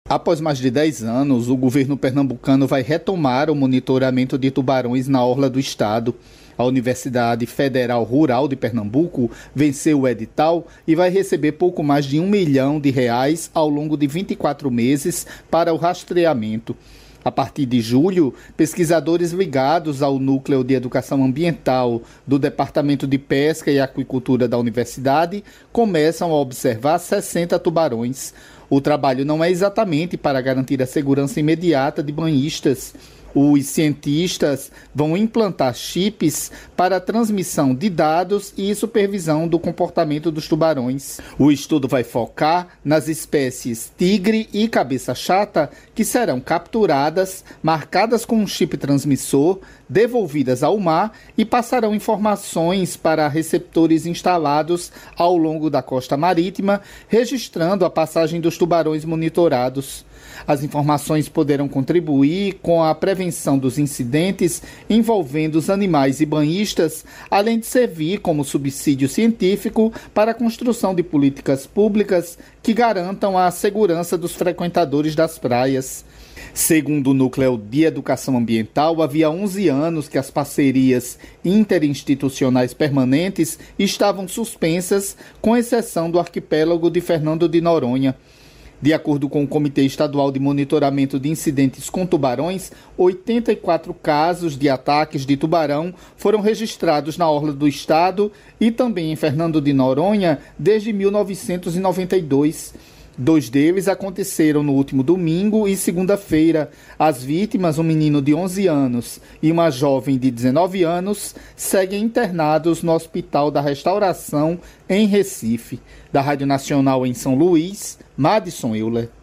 Após mais de 10 anos, o governo pernambucano vai retomar o monitoramento de tubarões na orla do estado. A Universidade Federal Rural de Pernambuco venceu o edital e vai receber pouco mais de R$1 milhão ao longo de 24 meses para o rastreamento. A partir de julho, pesquisadores ligados ao Núcleo de Educação Ambiental do Departamento de Pesca e Aquicultura da Universidade começam a observar 60 tubarões. O trabalho não é exatamente para garantir a segurança imediata de banhistas. Os cientistas vão implantar chips para a transmissão de dados e supervisão do comportamento dos tubarões. O estudo vai focar nas espécies tigre e cabeça chata, que serão capturadas, marcadas com um chip transmissor, devolvidas ao mar e passarão informações para receptores instalados ao longo da costa marítima, registrando a passagem dos tubarões monitorados. As informações poderão contribuir com a prevenção dos incidentes envolvendo os animais e banhistas, além de servir como subsídio científico para a construção de políticas públicas que garantam a segurança dos frequentadores das praias. Segundo o Núcleo de Educação Ambiental, havia 11 anos que as parcerias interinstitucionais permanentes estavam suspensas, com exceção do arquipélago de Fernando de Noronha. De acordo com o Comitê Estadual de Monitoramento de Incidentes com Tubarões, 84 casos de ataques de tubarão foram registrados na orla do estado e também em Fernando de Noronha desde 1992. 2 deles aconteceram no último domingo e segunda-feira. As vítimas, um menino de 11 anos e uma jovem de 19 anos, seguem internados no Hospital da Restauração, em Recife. Da Rádio Nacional em São Luís, Madison Euler.